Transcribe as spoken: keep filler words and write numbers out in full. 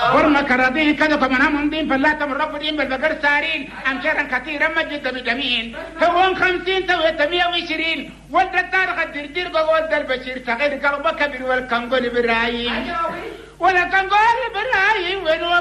ورما كراضين كذا كمنا مندين فلا تمر رفضين بالبقر سارين أمشارا كثيرا مجد بجميل هون خمسين تويت مية وعشرين ولد التاريخ الدردير بولد البشير صغير قلبه كبير والكنغول برايين ولا كنغول برايين وين